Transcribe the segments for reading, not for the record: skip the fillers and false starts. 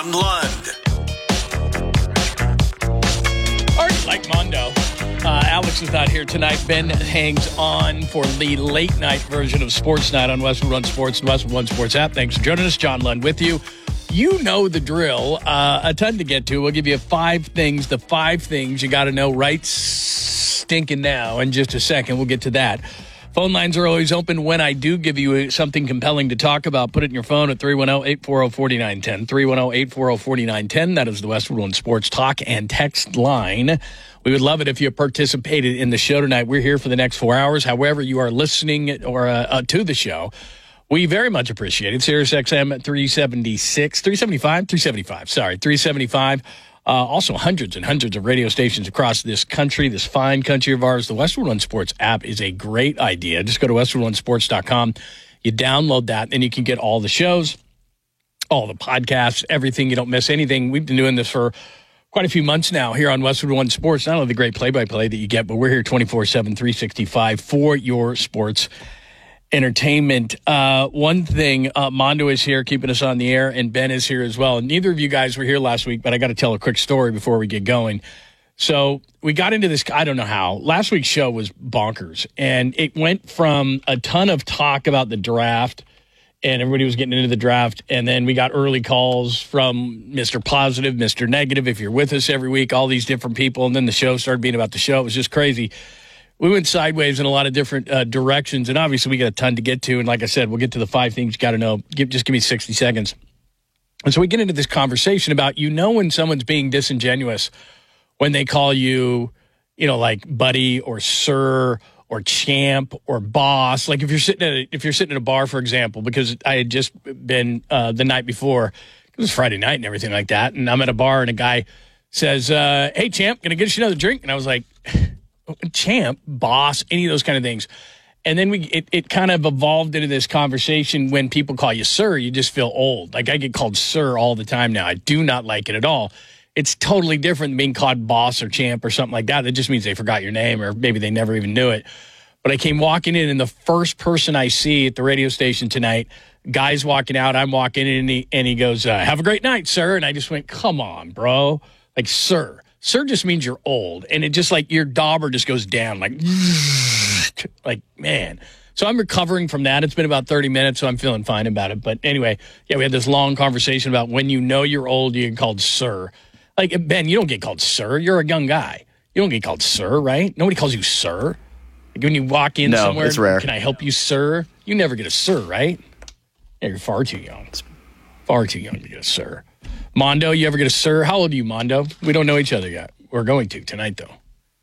Lund. All right, like Mondo. Alex is not here tonight. Ben hangs on for the late night version of Sports Night on Westwood One Sports and Westwood One Sports app. Thanks for joining us. John Lund with you. You know the drill. A ton to get to. We'll give you the 5 things you got to know right stinking now. In just a second, we'll get to that. Phone lines are always open. When I do give you something compelling to talk about, put it in your phone at 310-840-4910. 310-840-4910. That is the Westwood One Sports talk and text line. We would love it if you participated in the show tonight. We're here for the next 4 hours. However you are listening or to the show, we very much appreciate it. Sirius XM at 375. Also, hundreds and hundreds of radio stations across this country, this fine country of ours. The Westwood One Sports app is a great idea. Just go to westwoodonesports.com. You download that, and you can get all the shows, all the podcasts, everything. You don't miss anything. We've been doing this for quite a few months now here on Westwood One Sports. Not only the great play-by-play that you get, but we're here 24/7, 365 for your sports entertainment. One thing, Mondo is here keeping us on the air, and Ben is here as well. And neither of you guys were here last week, but I got to tell a quick story before we get going. So we got into this, I don't know how. Last week's show was bonkers, and it went from a ton of talk about the draft, and everybody was getting into the draft, and then we got early calls from Mr. Positive, Mr. Negative, if you're with us every week, all these different people, and then the show started being about the show. It was just crazy. We went sideways in a lot of different directions, and obviously we got a ton to get to. And like I said, we'll get to the 5 things you got to know. Just give me 60 seconds. And so we get into this conversation about, when someone's being disingenuous when they call you, like buddy or sir or champ or boss. Like if you're sitting at a bar, for example, because I had just been the night before, it was Friday night and everything like that, and I'm at a bar and a guy says, "Hey champ, can I get you another drink?" And I was like, champ, boss, any of those kind of things. And then it kind of evolved into this conversation. When people call you sir, you just feel old. Like I get called sir all the time now. I do not like it at all. It's totally different than being called boss or champ or something like that. That just means they forgot your name, or maybe they never even knew it. But I came walking in, and the first person I see at the radio station tonight, guy's walking out, I'm walking in, and he goes, "Have a great night, sir." And I just went, come on, bro. Like, sir. Sir just means you're old, and it just like your dauber just goes down, like, man. So I'm recovering from that. It's been about 30 minutes, so I'm feeling fine about it. But anyway, yeah, we had this long conversation about when you're old, you get called sir. Like, Ben, you don't get called sir. You're a young guy. You don't get called sir, right? Nobody calls you sir. Like when you walk in somewhere, it's rare. "Can I help you, sir?" You never get a sir, right? Yeah, you're far too young. It's far too young to get a sir. Mondo, you ever get a sir? How old are you, Mondo? We don't know each other yet. We're going to tonight, though.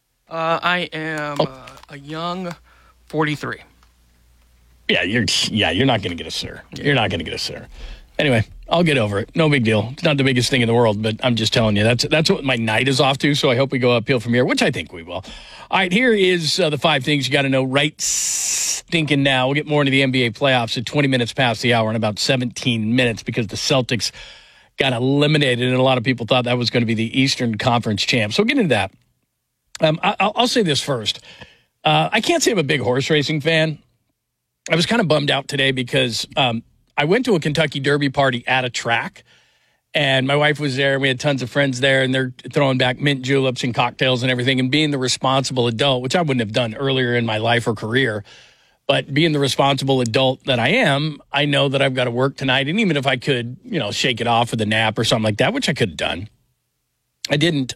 I am a young 43. Yeah, you're not going to get a sir. You're not going to get a sir. Anyway, I'll get over it. No big deal. It's not the biggest thing in the world, but I'm just telling you, that's what my night is off to, so I hope we go uphill from here, which I think we will. All right, here is the 5 things you got to know right stinking now. We'll get more into the NBA playoffs at 20 minutes past the hour in about 17 minutes because the Celtics got eliminated, and a lot of people thought that was going to be the Eastern Conference champ. So we'll get into that. I'll say this first. I can't say I'm a big horse racing fan. I was kind of bummed out today because I went to a Kentucky Derby party at a track, and my wife was there, and we had tons of friends there, and they're throwing back mint juleps and cocktails and everything, and being the responsible adult, which I wouldn't have done earlier in my life or career, but being the responsible adult that I am, I know that I've got to work tonight. And even if I could, shake it off with a nap or something like that, which I could have done, I didn't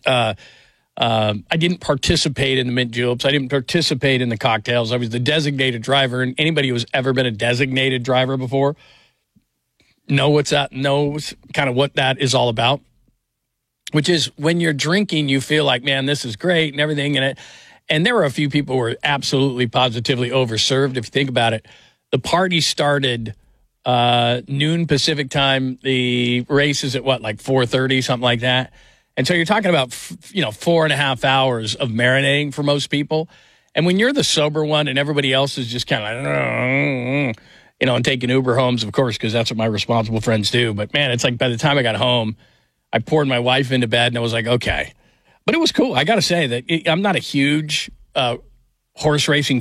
participate in the mint juleps. I didn't participate in the cocktails. I was the designated driver. And anybody who's ever been a designated driver before knows kind of what that is all about, which is when you're drinking, you feel like, man, this is great and everything in it. And there were a few people who were absolutely, positively overserved. If you think about it, the party started noon Pacific time. The race is at 4:30, something like that. And so you're talking about, 4.5 hours of marinating for most people. And when you're the sober one and everybody else is just kind of like, and taking Uber homes, of course, because that's what my responsible friends do. But man, it's like by the time I got home, I poured my wife into bed and I was like, okay. But it was cool. I got to say that I'm not a huge horse racing